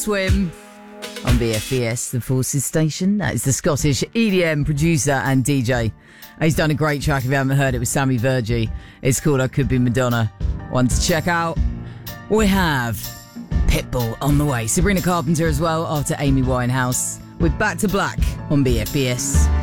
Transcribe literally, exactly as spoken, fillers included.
Swim on B F B S, the Forces station. That is the Scottish E D M producer and D J. He's done a great track. If you haven't heard it, with Sammy Virgie. It's called I Could Be Madonna. One to check out. We have Pitbull on the way. Sabrina Carpenter as well, after Amy Winehouse, with Back to Black on B F B S.